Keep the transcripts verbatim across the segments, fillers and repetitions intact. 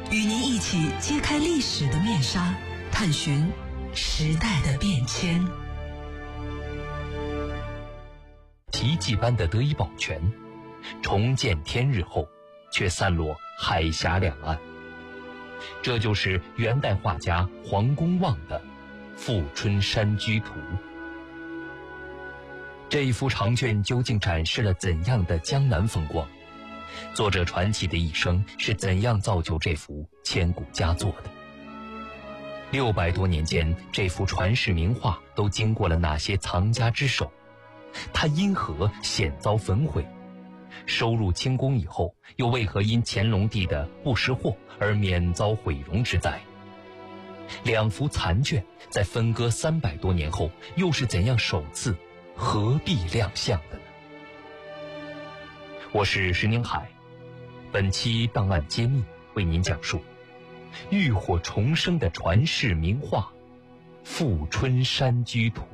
与您一起揭开历史的面纱，探寻时代的变迁。 奇迹般的得以保全，重见天日后，却散落海峡两岸。这就是元代画家黄公望的《富春山居图》。这一幅长卷究竟展示了怎样的江南风光？作者传奇的一生是怎样造就这幅千古佳作的？六百多年间，这幅传世名画都经过了哪些藏家之手？它因何险遭焚毁？收入清宫以后，又为何因乾隆帝的不识货而免遭毁容之灾？两幅残卷在分割三百多年后，又是怎样首次合璧亮相的呢？我是石宁海，本期档案揭秘为您讲述浴火重生的传世名画《富春山居图》。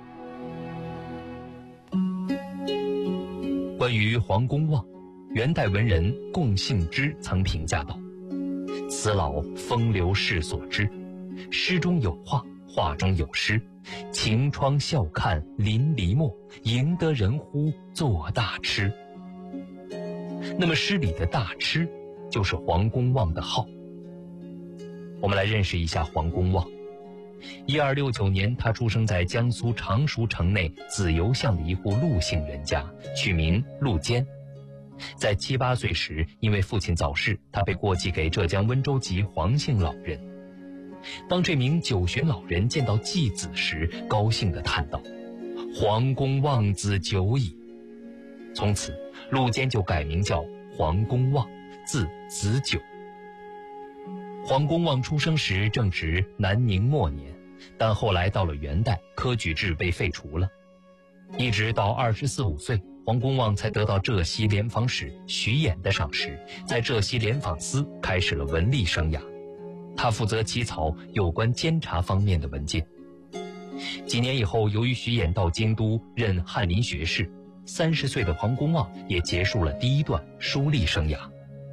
关于黄公望，元代文人龚信之曾评价道：此老风流世所知，诗中有画，画中有诗，晴窗笑看淋漓墨，赢得人乎作大痴。那么诗里的大痴就是黄公望的号。我们来认识一下黄公望。一二六九年，他出生在江苏常熟城内子由巷的一户陆姓人家，取名陆坚。在七八岁时，因为父亲早逝，他被过继给浙江温州籍黄姓老人。当这名九旬老人见到继子时，高兴地叹道：黄公望子久矣。从此陆坚就改名叫黄公望，字子久。黄公望出生时正值南宁末年，但后来到了元代，科举制被废除了。一直到二十四五岁，黄公望才得到浙西联访使徐衍的赏识，在浙西联访司开始了文吏生涯。他负责起草有关监察方面的文件。几年以后，由于徐衍到京都任翰林学士，三十岁的黄公望也结束了第一段书吏生涯。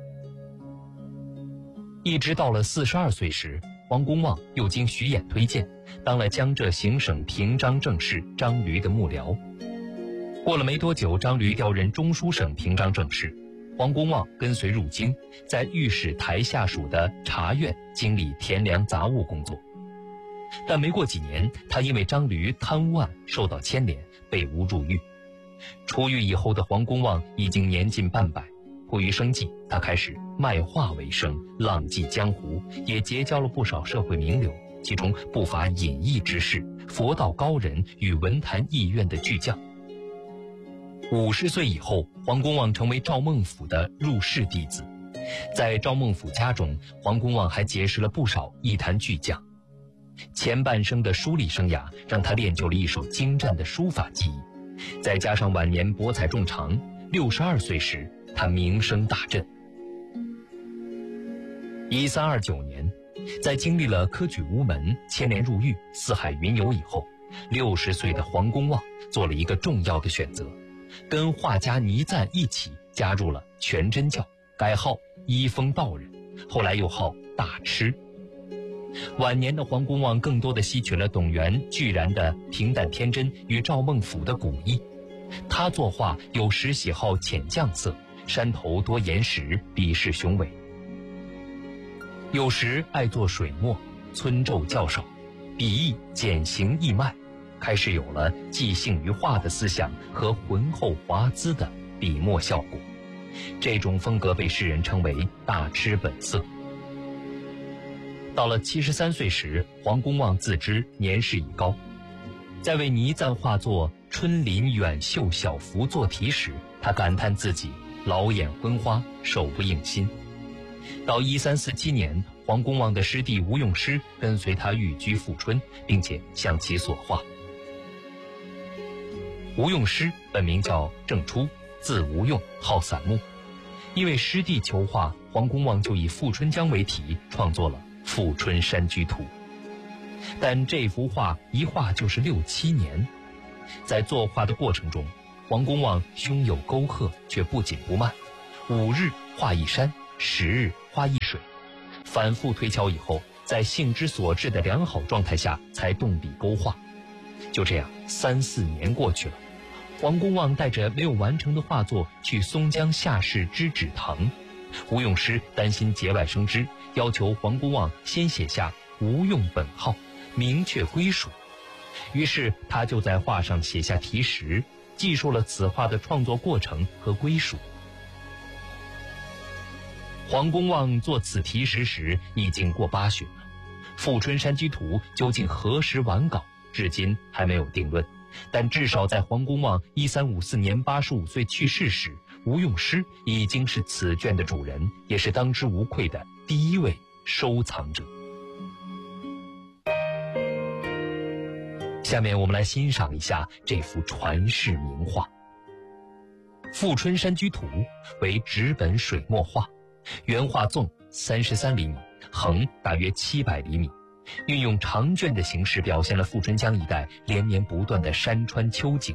一直到了四十二岁时，黄公望又经徐衍推荐，当了江浙行省平章政事张驴的幕僚。过了没多久，张驴调任中书省平章政事，黄公望跟随入京，在御史台下属的察院经理田粮杂物工作。但没过几年，他因为张驴贪污案受到牵连，被诬入狱。出狱以后的黄公望已经年近半百，迫于生计，他开始卖画为生，浪迹江湖，也结交了不少社会名流，其中不乏隐逸之士、佛道高人与文坛艺苑的巨匠。五十岁以后，黄公望成为赵孟頫的入室弟子。在赵孟頫家中，黄公望还结识了不少艺坛巨匠。前半生的书吏生涯让他练就了一手精湛的书法技艺，再加上晚年博采众长，六十二岁时他名声大振。一三二九年，在经历了科举无门、牵连入狱、四海云游以后，六十岁的黄公望做了一个重要的选择，跟画家倪瓒一起加入了全真教，改号一风道人，后来又号大痴。晚年的黄公望更多的吸取了董源、巨然的平淡天真与赵孟頫的古意。他作画有时喜好浅绛色，山头多岩石，笔势雄伟；有时爱作水墨，皴皱较少，笔意简行易迈，开始有了寄兴于画的思想和浑厚华姿的笔墨效果。这种风格被世人称为大痴本色。到了七十三岁时，黄公望自知年事已高，在为倪瓒画作《春林远秀小幅》做题时，他感叹自己老眼昏花，手不应心。到一三四七年，黄公望的师弟吴用师跟随他寓居富春，并且向其所画。吴用师本名叫郑初，字吴用，号散木。因为师弟求画，黄公望就以富春江为题，创作了《富春山居图》。但这幅画一画就是六七年，在作画的过程中，黄公望胸有沟壑，却不紧不慢，五日画一山，十日画一水， 反复推敲以后，在兴之所至的良好状态下才动笔勾画。就这样三四年过去了，黄公望带着没有完成的画作去松江下士知止堂，吴用师担心节外生枝，要求黄公望先写下吴用本号，明确归属。于是他就在画上写下题时，记述了此画的创作过程和归属。黄公望作此题时时已经过八旬了，《富春山居图》究竟何时完稿，至今还没有定论。但至少在黄公望一三五四年八十五岁去世时，吴用师已经是此卷的主人，也是当之无愧的第一位收藏者。下面我们来欣赏一下这幅传世名画。《富春山居图》为纸本水墨画，原画纵三十三厘米，横大约七百厘米，运用长卷的形式表现了富春江一带连绵不断的山川秋景。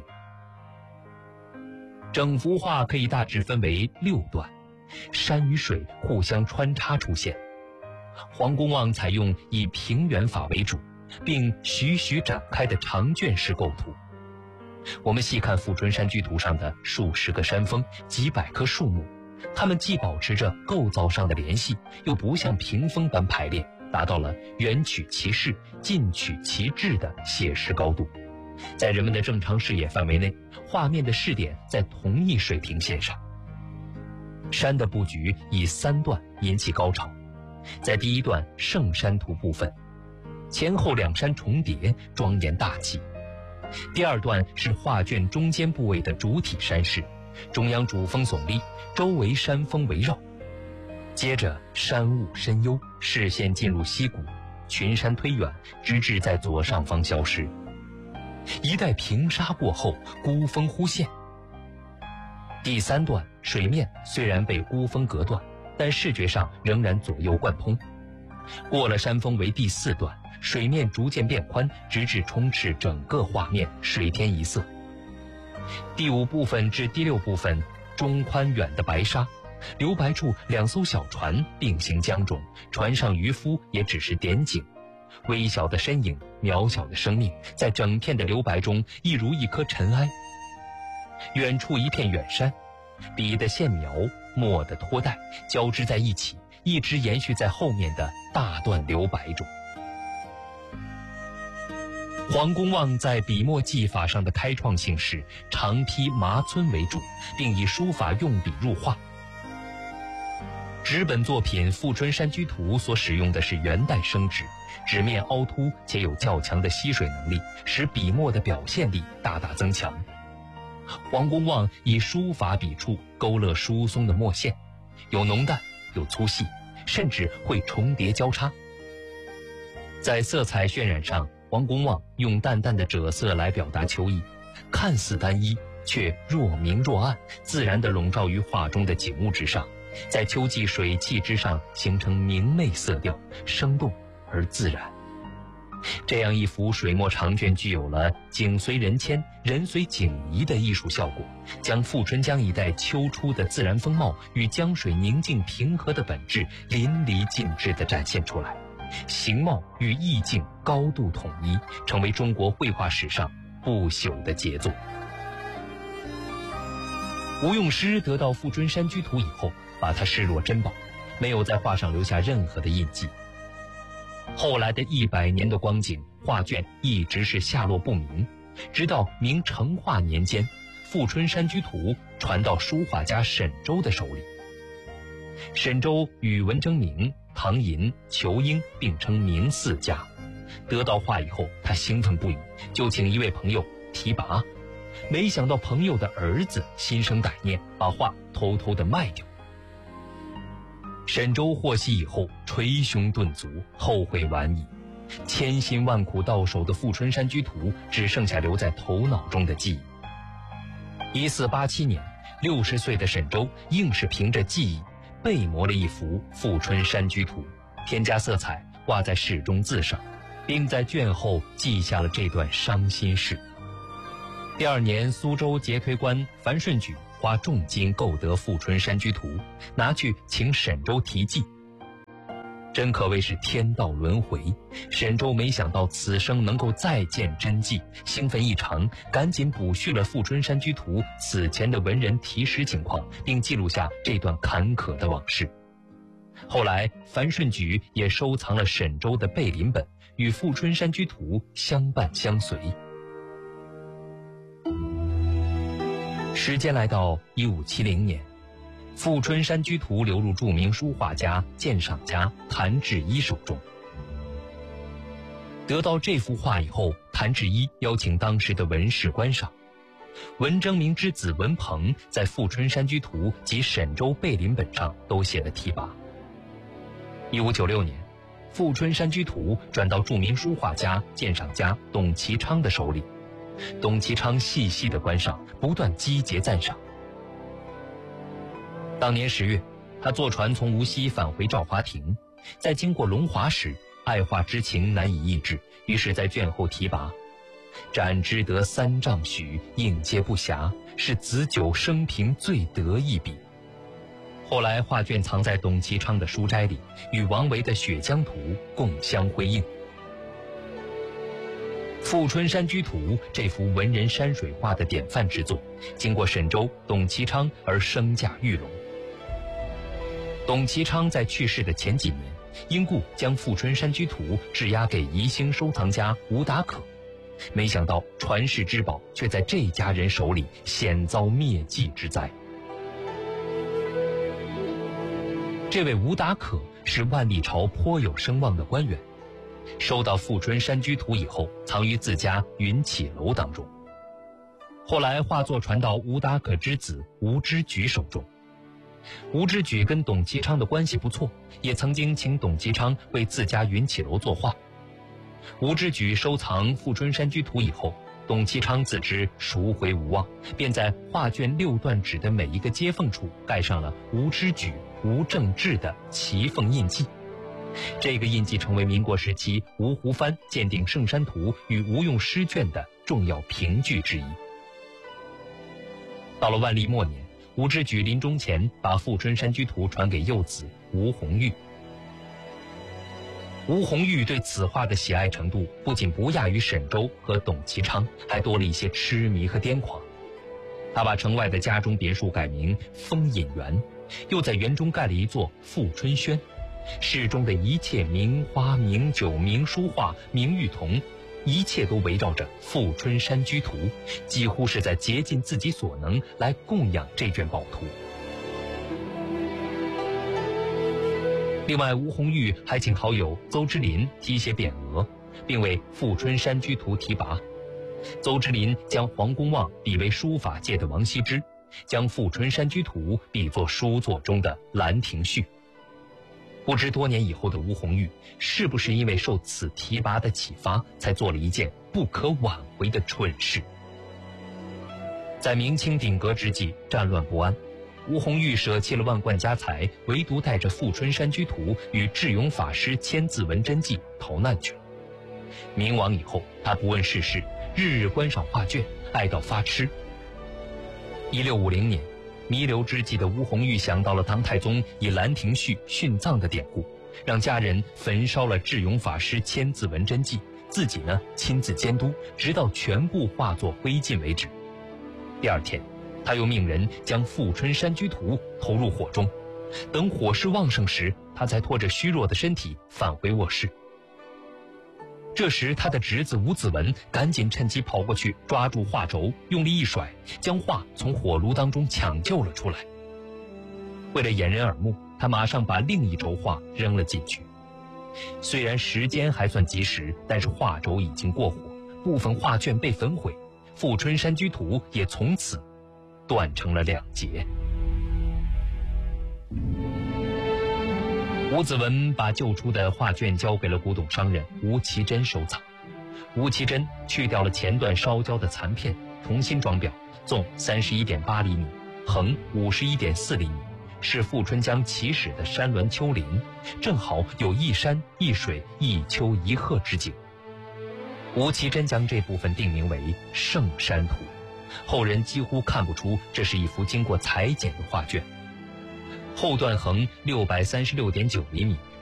整幅画可以大致分为六段，山与水互相穿插出现。黄公望采用以平原法为主，并徐徐展开的长卷式构图。我们细看《富春山居图》上的数十个山峰、几百棵树木，它们既保持着构造上的联系，又不像屏风般排列，达到了远取其势、近取其志的写实高度。在人们的正常视野范围内，画面的视点在同一水平线上。山的布局以三段引起高潮，在第一段圣山图部分，前后两山重叠，庄严大气。第二段是画卷中间部位的主体山势，中央主峰耸立，周围山峰围绕。接着山雾深幽，视线进入溪谷，群山推远，直至在左上方消失。一带平沙过后，孤峰忽现。第三段水面虽然被孤峰隔断，但视觉上仍然左右贯通。过了山峰为第四段，水面逐渐变宽，直至充斥整个画面，水天一色。第五部分至第六部分中宽远的白沙，留白处两艘小船并行江中，船上渔夫也只是点景。微小的身影，渺小的生命，在整片的留白中一如一颗尘埃。远处一片远山，笔的线描，墨的拖带交织在一起，一直延续在后面的大段留白中。黄公望在笔墨技法上的开创性是长批麻皴为主，并以书法用笔入画。纸本作品《富春山居图》所使用的是元代生纸，纸面凹凸且有较强的吸水能力，使笔墨的表现力大大增强。黄公望以书法笔触勾勒疏松的墨线，有浓淡，有粗细，甚至会重叠交叉。在色彩渲染上，黄公望用淡淡的赭色来表达秋意，看似单一，却若明若暗，自然地笼罩于画中的景物之上，在秋季水汽之上形成明媚色调，生动而自然。这样一幅水墨长卷具有了景随人迁、人随景移的艺术效果，将富春江一带秋初的自然风貌与江水宁静平和的本质淋漓尽致地展现出来，形貌与意境高度统一，成为中国绘画史上不朽的杰作。吴用师得到《富春山居图》以后，把它视若珍宝，没有在画上留下任何的印记。后来的一百年的光景，画卷一直是下落不明，直到明成化年间，《富春山居图》传到书画家沈周的手里。沈周与文征明、唐寅、仇英并称明四家。得到画以后，他兴奋不已，就请一位朋友提拔。没想到朋友的儿子心生歹念，把画偷偷地卖掉。沈周获悉以后，捶胸顿足，后悔晚矣。千辛万苦到手的《富春山居图》只剩下留在头脑中的记忆。一四八七年，六十岁的沈周硬是凭着记忆背摹了一幅《富春山居图》，添加色彩，挂在室中字上，并在卷后记下了这段伤心事。第二年，苏州节推官樊顺举花重金购得《富春山居图》，拿去请沈周题记。 真可谓是天道轮回。沈周没想到此生能够再见真迹，兴奋异常，赶紧补叙了富春山居图此前的文人题诗情况，并记录下这段坎坷的往事。后来樊顺举也收藏了沈周的背临本，与富春山居图相伴相随。时间来到一五七零年，富春山居图流入著名书画家、鉴赏家谭志一手中。得到这幅画以后，谭志一邀请当时的文士观赏。文征明之子文鹏在富春山居图及沈周背临本上都写了题跋。一五九六年，富春山居图转到著名书画家、鉴赏家董其昌的手里。董其昌细细的观赏，不断击节赞赏。当年十月，他坐船从无锡返回赵华亭，在经过龙华时，爱画之情难以抑制，于是在卷后题跋：展之得三丈许，应接不暇，是子久生平最得意笔。后来画卷藏在董其昌的书斋里，与王维的《雪江图》共相辉映。富春山居图这幅文人山水画的典范之作，经过沈周、董其昌而升价玉龙。董其昌在去世的前几年，因故将富春山居图质押给宜兴收藏家吴达可，没想到传世之宝却在这家人手里险遭灭迹之灾。这位吴达可是万历朝颇有声望的官员，收到富春山居图以后，藏于自家云起楼当中。后来画作传到吴达可之子吴之举手中。吴之举跟董其昌的关系不错，也曾经请董其昌为自家云起楼作画。吴之举收藏富春山居图以后，董其昌自知赎回无望，便在画卷六段纸的每一个接缝处盖上了吴之举、吴正志的旗缝印记。这个印记成为民国时期吴湖帆鉴定圣山图与吴用诗卷的重要凭据之一。到了万历末年，吴之举临终前把富春山居图传给幼子吴红玉。吴红玉对此画的喜爱程度不仅不亚于沈周和董其昌，还多了一些痴迷和癫狂。他把城外的家中别墅改名丰隐园，又在园中盖了一座富春轩，室中的一切名花、名酒、名书画、名玉铜，一切都围绕着富春山居图，几乎是在竭尽自己所能来供养这卷宝图。另外，吴红玉还请好友邹之林题写匾额，并为富春山居图题跋。邹之林将黄公望比为书法界的王羲之，将富春山居图比作书作中的兰亭序。不知多年以后的吴红玉是不是因为受此题跋的启发，才做了一件不可挽回的蠢事。在明清鼎革之际，战乱不安，吴红玉舍弃了万贯家财，唯独带着富春山居图与智勇法师千字文真迹逃难去了。明亡以后，他不问世事，日日观赏画卷，爱到发痴。一六五零年，弥留之际的吴红玉想到了唐太宗以兰亭序殉葬的典故，让家人焚烧了智勇法师千字文真迹，自己呢亲自监督，直到全部化作灰烬为止。第二天，他又命人将富春山居图投入火中，等火势旺盛时，他才拖着虚弱的身体返回卧室。这时他的侄子吴子文赶紧趁机跑过去，抓住画轴，用力一甩，将画从火炉当中抢救了出来。为了掩人耳目，他马上把另一轴画扔了进去。虽然时间还算及时，但是画轴已经过火，部分画卷被焚毁，富春山居图也从此断成了两截。吴子文把救出的画卷交给了古董商人吴其珍收藏。吴其珍去掉了前段烧焦的残片，重新装裱，纵三十一点八厘米，横五十一点四厘米，是富春江起始的山峦丘陵，正好有一山一水一丘一壑之景。吴其珍将这部分定名为《圣山图》，后人几乎看不出这是一幅经过裁剪的画卷。后段横六百三十六点九厘米，